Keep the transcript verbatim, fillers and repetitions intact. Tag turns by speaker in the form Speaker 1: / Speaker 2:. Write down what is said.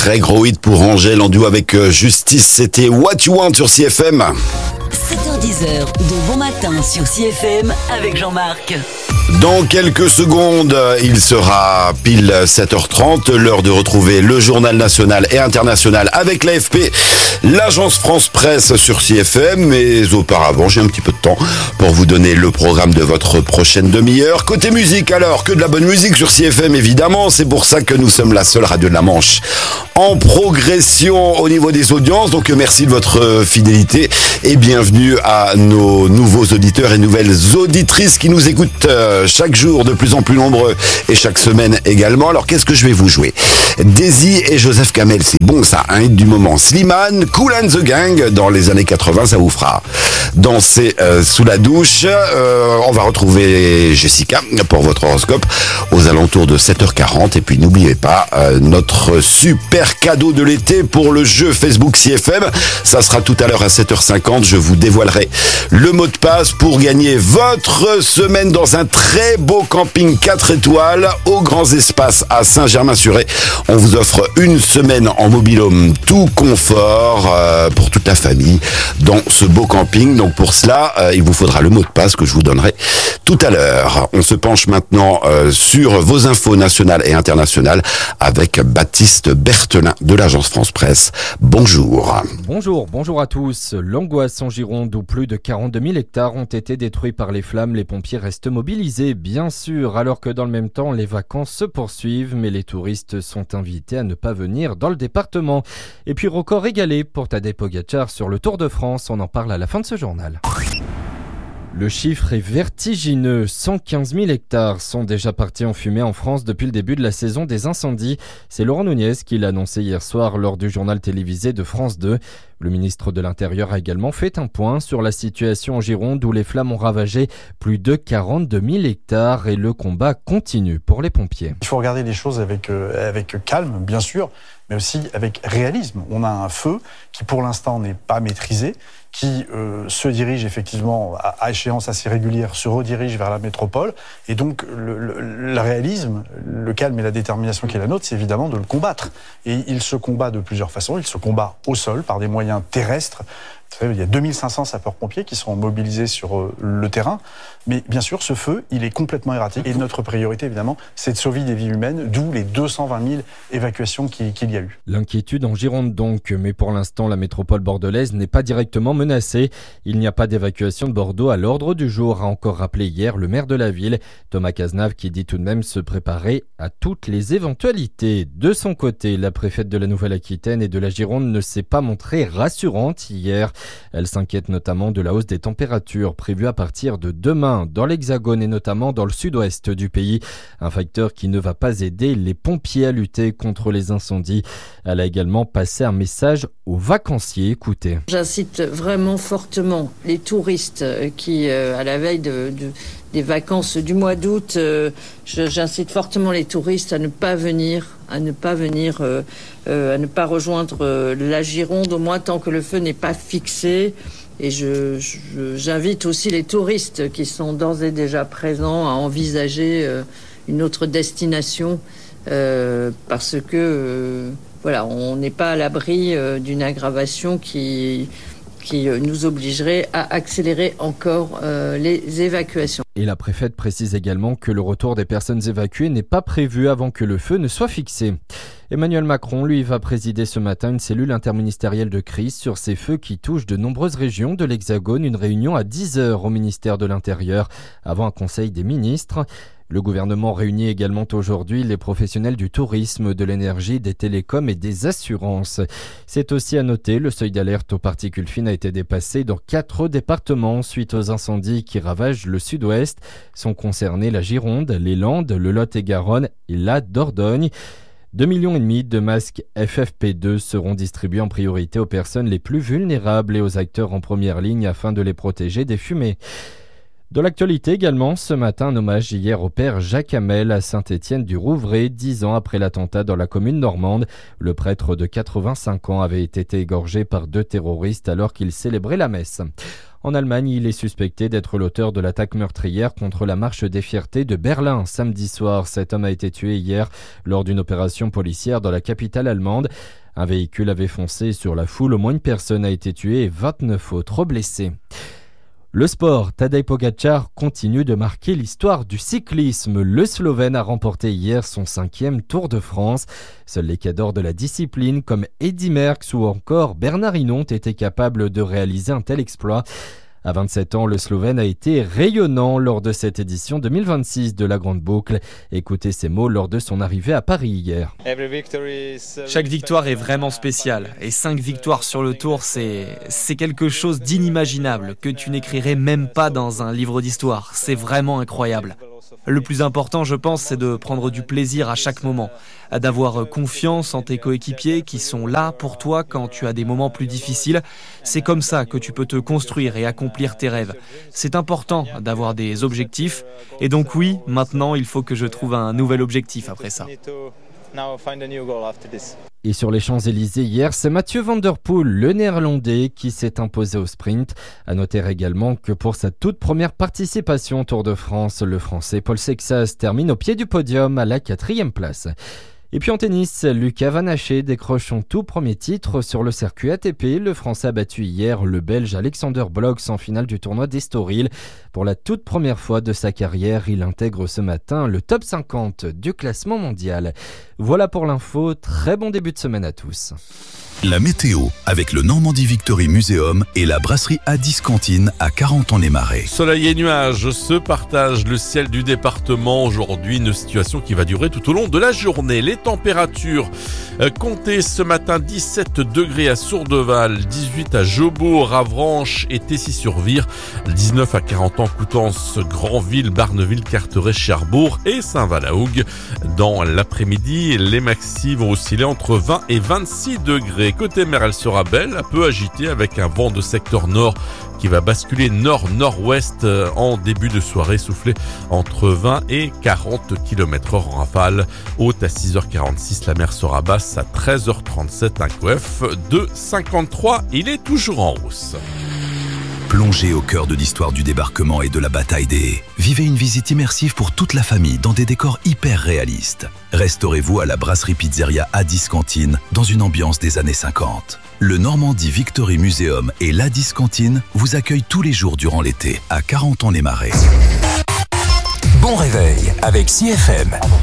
Speaker 1: très gros hit pour Angèle en duo avec Justice. C'était What You Want sur C F M.
Speaker 2: sept heures dix de Bon Matin sur C F M avec Jean-Marc.
Speaker 1: Dans quelques secondes, il sera pile sept heures trente, l'heure de retrouver le journal national et international avec l'A F P, l'agence France Presse sur C F M, mais auparavant, j'ai un petit peu de temps pour vous donner le programme de votre prochaine demi-heure. Côté musique alors, que de la bonne musique sur C F M évidemment, c'est pour ça que nous sommes la seule radio de la Manche en progression au niveau des audiences, donc merci de votre fidélité et bienvenue à nos nouveaux auditeurs et nouvelles auditrices qui nous écoutent chaque jour de plus en plus nombreux et chaque semaine également. Alors qu'est-ce que je vais vous jouer? Daisy et Joseph Kamel, c'est bon ça, un hit du moment. Slimane, Kool and the Gang, dans les années quatre-vingts, ça vous fera danser euh, sous la douche. Euh, on va retrouver Jessica pour votre horoscope aux alentours de sept heures quarante. Et puis n'oubliez pas euh, notre super cadeau de l'été pour le jeu Facebook C F M. Ça sera tout à l'heure à sept heures cinquante. Je vous dévoilerai le mot de passe pour gagner votre semaine dans un très beau camping quatre étoiles aux Grands Espaces à Saint-Germain-sur-Aie. On vous offre une semaine en mobil-home tout confort euh, pour toute la famille dans ce beau camping. Donc pour cela, euh, il vous faudra le mot de passe que je vous donnerai tout à l'heure. On se penche maintenant euh, sur vos infos nationales et internationales avec Baptiste Berthelin de l'agence France Presse. Bonjour.
Speaker 3: Bonjour, bonjour à tous. L'angoisse en Gironde où plus de quarante-deux mille hectares ont été détruits par les flammes. Les pompiers restent mobilisés, bien sûr, alors que dans le même temps, les vacances se poursuivent, mais les touristes sont invités à ne pas venir dans le département. Et puis record égalé pour Tadej Pogačar sur le Tour de France. On en parle à la fin de ce journal. Le chiffre est vertigineux. cent quinze mille hectares sont déjà partis en fumée en France depuis le début de la saison des incendies. C'est Laurent Nunez qui l'a annoncé hier soir lors du journal télévisé de France deux. Le ministre de l'Intérieur a également fait un point sur la situation en Gironde où les flammes ont ravagé plus de quarante-deux mille hectares et le combat continue pour les pompiers.
Speaker 4: Il faut regarder les choses avec, euh, avec calme, bien sûr, mais aussi avec réalisme. On a un feu qui pour l'instant n'est pas maîtrisé, qui euh, se dirige effectivement à, à échéance assez régulière, se redirige vers la métropole. Et donc le, le, le réalisme, le calme et la détermination qui est la nôtre, c'est évidemment de le combattre. Et il se combat de plusieurs façons. Il se combat au sol par des moyens terrestres. Vous savez, il y a deux mille cinq cents sapeurs-pompiers qui sont mobilisés sur euh, le terrain. Mais bien sûr, ce feu, il est complètement erratique. Et notre priorité, évidemment, c'est de sauver des vies humaines, d'où les deux cent vingt mille évacuations qu'il, qu'il y a eu.
Speaker 3: L'inquiétude en Gironde donc, mais pour l'instant, la métropole bordelaise n'est pas directement menacée. Il n'y a pas d'évacuation de Bordeaux à l'ordre du jour, a encore rappelé hier le maire de la ville, Thomas Cazenave, qui dit tout de même se préparer à toutes les éventualités. De son côté, la préfète de la Nouvelle-Aquitaine et de la Gironde ne s'est pas montrée rassurante hier. Elle s'inquiète notamment de la hausse des températures prévues à partir de demain dans l'Hexagone et notamment dans le sud-ouest du pays. Un facteur qui ne va pas aider les pompiers à lutter contre les incendies. Elle a également passé un message aux vacanciers. Écoutez.
Speaker 5: J'incite vraiment fortement les touristes qui, euh, à la veille de, de, des vacances du mois d'août, euh, je, j'incite fortement les touristes à ne pas venir, à ne pas venir, euh, euh, à ne pas rejoindre euh, la Gironde, au moins tant que le feu n'est pas fixé. Et je, je, j'invite aussi les touristes qui sont d'ores et déjà présents à envisager euh, une autre destination euh, parce que euh, voilà, on n'est pas à l'abri euh, d'une aggravation qui qui nous obligerait à accélérer encore euh, les évacuations.
Speaker 3: Et la préfète précise également que le retour des personnes évacuées n'est pas prévu avant que le feu ne soit fixé. Emmanuel Macron, lui, va présider ce matin une cellule interministérielle de crise sur ces feux qui touchent de nombreuses régions de l'Hexagone. Une réunion à dix heures au ministère de l'Intérieur avant un conseil des ministres. Le gouvernement réunit également aujourd'hui les professionnels du tourisme, de l'énergie, des télécoms et des assurances. C'est aussi à noter, le seuil d'alerte aux particules fines a été dépassé dans quatre départements suite aux incendies qui ravagent le sud-ouest. Sont concernés la Gironde, les Landes, le Lot-et-Garonne et la Dordogne. deux millions et demi de masques F F P deux seront distribués en priorité aux personnes les plus vulnérables et aux acteurs en première ligne afin de les protéger des fumées. De l'actualité également, ce matin, un hommage hier au père Jacques Hamel à Saint-Étienne-du-Rouvray, dix ans après l'attentat dans la commune normande. Le prêtre de quatre-vingt-cinq ans avait été égorgé par deux terroristes alors qu'il célébrait la messe. En Allemagne, il est suspecté d'être l'auteur de l'attaque meurtrière contre la marche des fiertés de Berlin samedi soir. Cet homme a été tué hier lors d'une opération policière dans la capitale allemande. Un véhicule avait foncé sur la foule, au moins une personne a été tuée et vingt-neuf autres blessés. Le sport, Tadej Pogačar continue de marquer l'histoire du cyclisme. Le Slovène a remporté hier son cinquième Tour de France. Seuls les cadors de la discipline comme Eddy Merckx ou encore Bernard Hinault étaient capables de réaliser un tel exploit. À vingt-sept ans, le Slovène a été rayonnant lors de cette édition deux mille vingt-six de la Grande Boucle. Écoutez ces mots lors de son arrivée à Paris hier.
Speaker 6: Chaque victoire est vraiment spéciale et cinq victoires sur le Tour, c'est, c'est quelque chose d'inimaginable que tu n'écrirais même pas dans un livre d'histoire. C'est vraiment incroyable. Le plus important, je pense, c'est de prendre du plaisir à chaque moment, d'avoir confiance en tes coéquipiers qui sont là pour toi quand tu as des moments plus difficiles. C'est comme ça que tu peux te construire et accomplir tes rêves. C'est important d'avoir des objectifs. Et donc oui, maintenant, il faut que je trouve un nouvel objectif après ça.
Speaker 3: Et sur les Champs-Élysées hier, c'est Mathieu Van Der Poel, le néerlandais, qui s'est imposé au sprint. À noter également que pour sa toute première participation au Tour de France, le Français Paul Sexas termine au pied du podium à la quatrième place. Et puis en tennis, Lucas Van Haché décroche son tout premier titre sur le circuit A T P. Le Français a battu hier le Belge Alexander Blocks en finale du tournoi d'Estoril. Pour la toute première fois de sa carrière, il intègre ce matin le top cinquante du classement mondial. Voilà pour l'info, très bon début de semaine à tous.
Speaker 7: La météo avec le Normandie Victory Museum et la brasserie Addis Cantine à Carentan-les-Marais.
Speaker 8: Soleil et nuages se partagent le ciel du département. Aujourd'hui, une situation qui va durer tout au long de la journée. Les températures euh, comptez ce matin dix-sept degrés à Sourdeval, dix-huit à Jobourg, Avranches et Tessy-sur-Vire, dix-neuf à Carentan, Coutances, Granville, Barneville, Carteret, Cherbourg et Saint-Valahougue. Dans l'après-midi, les maxi vont osciller entre vingt et vingt-six degrés. Côté mer, elle sera belle, un peu agitée avec un vent de secteur nord qui va basculer nord-nord-ouest en début de soirée, souffler entre vingt et quarante kilomètres heure en rafale. Haute à six heures quarante-six, la mer sera basse à treize heures trente-sept, un coef de cinquante-trois, il est toujours en hausse.
Speaker 7: Plongez au cœur de l'histoire du débarquement et de la bataille des haies. Vivez une visite immersive pour toute la famille dans des décors hyper réalistes. Restaurez-vous à la brasserie pizzeria Addis Cantine dans une ambiance des années cinquante. Le Normandie Victory Museum et l'Addis Cantine vous accueillent tous les jours durant l'été à Carentan-les-Marais.
Speaker 9: Bon réveil avec C F M.